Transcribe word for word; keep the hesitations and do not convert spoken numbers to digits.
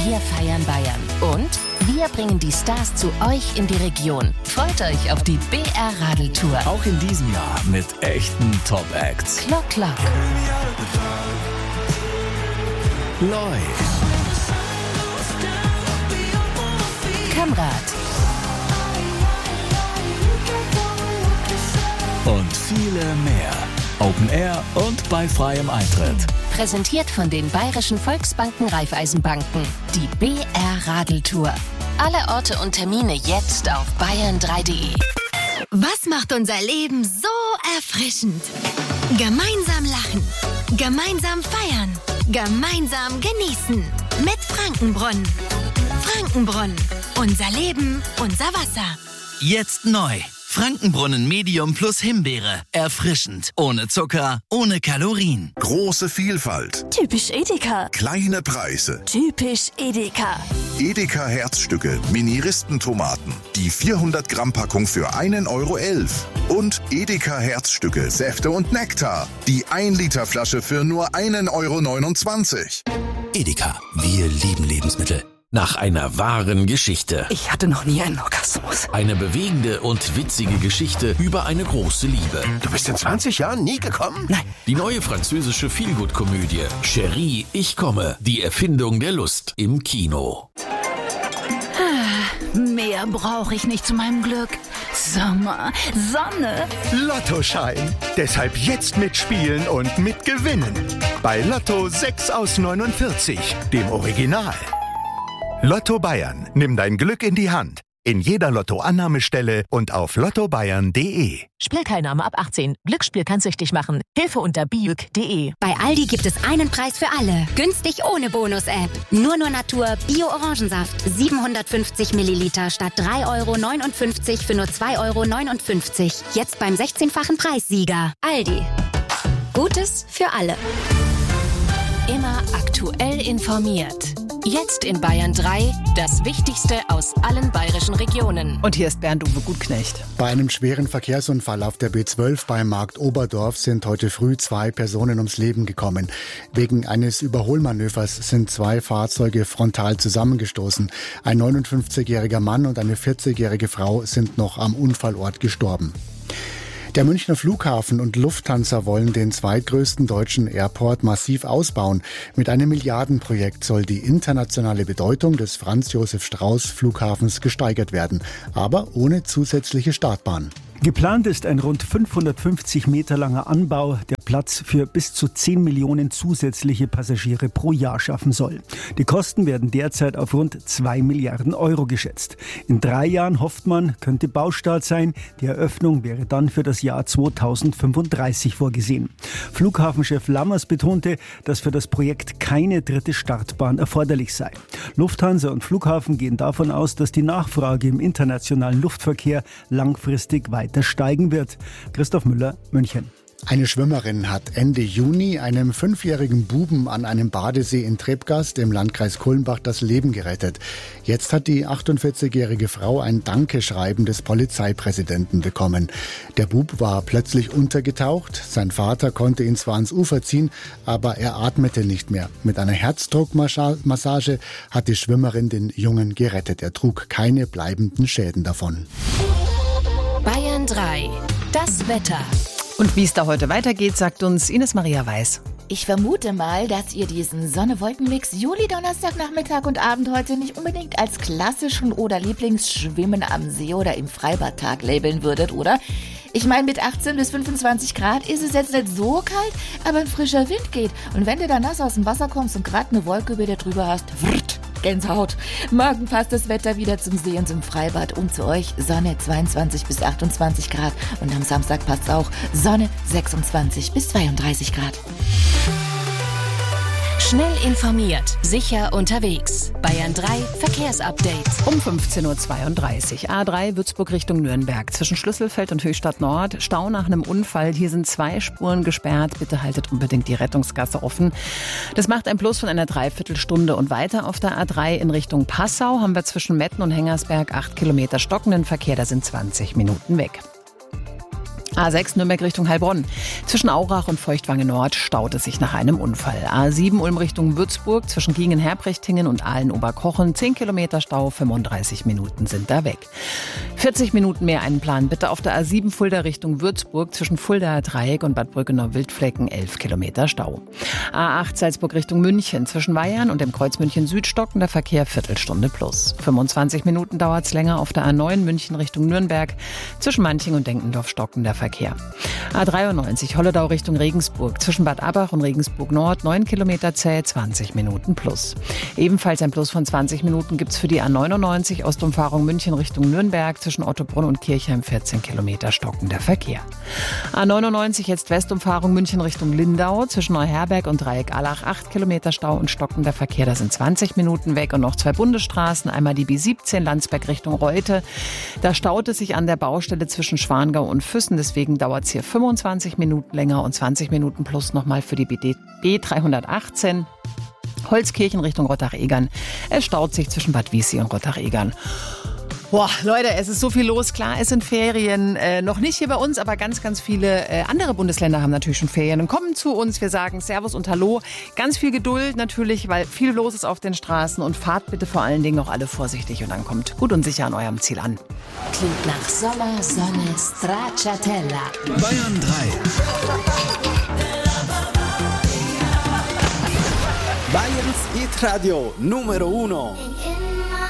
Wir feiern Bayern. Und wir bringen die Stars zu euch in die Region. Freut euch auf die B R-Radeltour. Auch in diesem Jahr mit echten Top-Acts. Klock, Klock. Loi. Kamrat. Und viele mehr. Open Air und bei freiem Eintritt. Präsentiert von den Bayerischen Volksbanken Raiffeisenbanken. Die B R-Radeltour. Alle Orte und Termine jetzt auf bayern drei punkt de. Was macht unser Leben so erfrischend? Gemeinsam lachen, gemeinsam feiern, gemeinsam genießen. Mit Frankenbrunnen. Frankenbrunnen. Unser Leben, unser Wasser. Jetzt neu. Frankenbrunnen Medium plus Himbeere. Erfrischend. Ohne Zucker, ohne Kalorien. Große Vielfalt. Typisch Edeka. Kleine Preise. Typisch Edeka. Edeka Herzstücke, Mini-Ristentomaten. Die vierhundert Gramm Packung für einen Euro elf. Und Edeka Herzstücke, Säfte und Nektar. Die ein Liter Flasche für nur einen Euro neunundzwanzig. Edeka, wir lieben Lebensmittel. Nach einer wahren Geschichte. Ich hatte noch nie einen Orgasmus. Eine bewegende und witzige Geschichte über eine große Liebe. Du bist in zwanzig Jahren nie gekommen? Nein. Die neue französische Feelgood-Komödie Chérie, ich komme. Die Erfindung der Lust im Kino. Mehr brauche ich nicht zu meinem Glück. Sommer, Sonne. Lottoschein. Deshalb jetzt mitspielen und mitgewinnen. Bei Lotto sechs aus neunundvierzig, dem Original. Lotto Bayern, nimm dein Glück in die Hand. In jeder Lotto-Annahmestelle und auf lotto bayern punkt de. Spielteilnahme ab achtzehn. Glücksspiel kann süchtig machen. Hilfe unter biuk punkt de. Bei Aldi gibt es einen Preis für alle. Günstig ohne Bonus-App. Nur nur Natur Bio-Orangensaft. siebenhundertfünfzig Milliliter statt drei Euro neunundfünfzig für nur zwei Euro neunundfünfzig. Jetzt beim sechzehnfachen Preissieger. Aldi. Gutes für alle. Immer aktuell informiert. Jetzt in Bayern drei, das Wichtigste aus allen bayerischen Regionen. Und hier ist Bernd-Uwe Gutknecht. Bei einem schweren Verkehrsunfall auf der B zwölf beim Markt Oberdorf sind heute früh zwei Personen ums Leben gekommen. Wegen eines Überholmanövers sind zwei Fahrzeuge frontal zusammengestoßen. Ein neunundfünfzigjähriger Mann und eine vierzigjährige Frau sind noch am Unfallort gestorben. Der Münchner Flughafen und Lufthansa wollen den zweitgrößten deutschen Airport massiv ausbauen. Mit einem Milliardenprojekt soll die internationale Bedeutung des Franz-Josef-Strauß-Flughafens gesteigert werden, aber ohne zusätzliche Startbahn. Geplant ist ein rund fünfhundertfünfzig Meter langer Anbau, der Platz für bis zu zehn Millionen zusätzliche Passagiere pro Jahr schaffen soll. Die Kosten werden derzeit auf rund zwei Milliarden Euro geschätzt. In drei Jahren hofft man, könnte Baustart sein. Die Eröffnung wäre dann für das Jahr zweitausendfünfunddreißig vorgesehen. Flughafenchef Lammers betonte, dass für das Projekt keine dritte Startbahn erforderlich sei. Lufthansa und Flughafen gehen davon aus, dass die Nachfrage im internationalen Luftverkehr langfristig weiter steigen wird. Christoph Müller, München. Eine Schwimmerin hat Ende Juni einem fünfjährigen Buben an einem Badesee in Trebgast im Landkreis Kulmbach das Leben gerettet. Jetzt hat die achtundvierzigjährige Frau ein Dankeschreiben des Polizeipräsidenten bekommen. Der Bub war plötzlich untergetaucht. Sein Vater konnte ihn zwar ans Ufer ziehen, aber er atmete nicht mehr. Mit einer Herzdruckmassage hat die Schwimmerin den Jungen gerettet. Er trug keine bleibenden Schäden davon. Bayern drei. Das Wetter. Und wie es da heute weitergeht, sagt uns Ines Maria Weiß. Ich vermute mal, dass ihr diesen Sonne-Wolken-Mix Juli, Donnerstag, Nachmittag und Abend heute nicht unbedingt als klassischen oder Lieblingsschwimmen am See oder im Freibadtag labeln würdet, oder? Ich meine, mit achtzehn bis fünfundzwanzig Grad ist es jetzt nicht so kalt, aber ein frischer Wind geht. Und wenn du dann nass aus dem Wasser kommst und gerade eine Wolke über dir drüber hast, wrrt, Gänsehaut. Morgen passt das Wetter wieder zum See und zum Freibad. Und zu euch Sonne zweiundzwanzig bis achtundzwanzig Grad. Und am Samstag passt auch Sonne sechsundzwanzig bis zweiunddreißig Grad. Schnell informiert, sicher unterwegs. Bayern drei Verkehrsupdate. Um fünfzehn Uhr zweiunddreißig. A drei Würzburg Richtung Nürnberg. Zwischen Schlüsselfeld und Höchstadt Nord. Stau nach einem Unfall. Hier sind zwei Spuren gesperrt. Bitte haltet unbedingt die Rettungsgasse offen. Das macht ein Plus von einer Dreiviertelstunde. Und weiter auf der A drei in Richtung Passau haben wir zwischen Metten und Hengersberg acht Kilometer stockenden Verkehr. Da sind zwanzig Minuten weg. A sechs Nürnberg Richtung Heilbronn. Zwischen Aurach und Feuchtwange Nord staut es sich nach einem Unfall. A sieben Ulm Richtung Würzburg zwischen Giengen-Herbrichtingen und Aalen-Oberkochen. zehn Kilometer Stau, fünfunddreißig Minuten sind da weg. vierzig Minuten mehr einplanen bitte auf der A sieben Fulda Richtung Würzburg zwischen Fuldaer Dreieck und Bad Brückenau-Wildflecken. elf Kilometer Stau. A acht Salzburg Richtung München zwischen Weihern und dem Kreuz München Süd stocken der Verkehr Viertelstunde plus. fünfundzwanzig Minuten dauert es länger auf der A neun München Richtung Nürnberg. Zwischen Manching und Denkendorf stocken der Verkehr. A dreiundneunzig Holledau Richtung Regensburg zwischen Bad Abbach und Regensburg Nord neun Kilometer zäh, zwanzig Minuten plus. Ebenfalls ein Plus von zwanzig Minuten gibt es für die A neunundneunzig Ostumfahrung München Richtung Nürnberg zwischen Ottobrunn und Kirchheim vierzehn Kilometer stockender Verkehr. A neunundneunzig jetzt Westumfahrung München Richtung Lindau zwischen Neuherberg und Dreieck-Allach acht Kilometer Stau und stockender Verkehr. Da sind zwanzig Minuten weg und noch zwei Bundesstraßen. Einmal die B siebzehn Landsberg Richtung Reute. Da staut es sich an der Baustelle zwischen Schwangau und Füssen. Deswegen dauert es hier fünfundzwanzig Minuten länger und zwanzig Minuten plus nochmal für die B dreihundertachtzehn. Holzkirchen Richtung Rottach-Egern. Es staut sich zwischen Bad Wiessee und Rottach-Egern. Boah, Leute, es ist so viel los. Klar, es sind Ferien. Äh, noch nicht hier bei uns, aber ganz, ganz viele äh, andere Bundesländer haben natürlich schon Ferien und kommen zu uns. Wir sagen Servus und Hallo. Ganz viel Geduld natürlich, weil viel los ist auf den Straßen. Und fahrt bitte vor allen Dingen auch alle vorsichtig und dann kommt gut und sicher an eurem Ziel an. Klingt nach Sommer, Sonne, Stracciatella. Bayern drei. Bayerns Hit Radio Numero Uno.